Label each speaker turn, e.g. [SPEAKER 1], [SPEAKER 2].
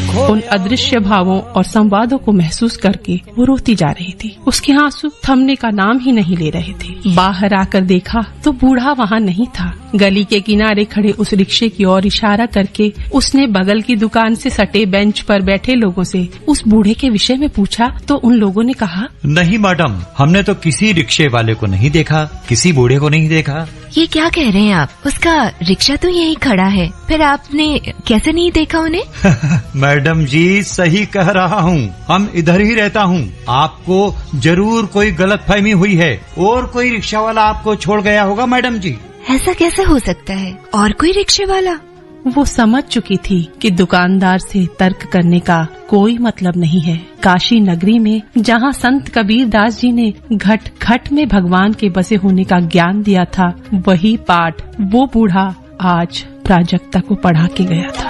[SPEAKER 1] उन अदृश्य भावों और संवादों को महसूस करके वो रोती जा रही थी। उसके आंसू थमने का नाम ही नहीं ले रहे थे। बाहर आकर देखा तो बूढ़ा वहाँ नहीं था। गली के किनारे खड़े उस रिक्शे की ओर इशारा करके उसने बगल की दुकान से सटे बेंच पर बैठे लोगों से उस बूढ़े के विषय में पूछा तो उन लोगों ने कहा,
[SPEAKER 2] नहीं मैडम, हमने तो किसी रिक्शे वाले को नहीं देखा, किसी बूढ़े को नहीं देखा।
[SPEAKER 3] ये क्या कह रहे हैं आप? उसका रिक्शा तो यहीं खड़ा है, फिर आपने कैसे नहीं देखा उन्हें?
[SPEAKER 2] मैडम जी सही कह रहा हूँ, हम इधर ही रहता हूँ। आपको जरूर कोई गलतफहमी हुई है और कोई रिक्शा वाला आपको छोड़ गया होगा मैडम जी।
[SPEAKER 3] ऐसा कैसे हो सकता है? और कोई रिक्शे वाला?
[SPEAKER 1] वो समझ चुकी थी कि दुकानदार से तर्क करने का कोई मतलब नहीं है। काशी नगरी में जहाँ संत कबीर दास जी ने घट घट में भगवान के बसे होने का ज्ञान दिया था, वही पाठ वो बूढ़ा आज प्राजक्ता को पढ़ा के गया था।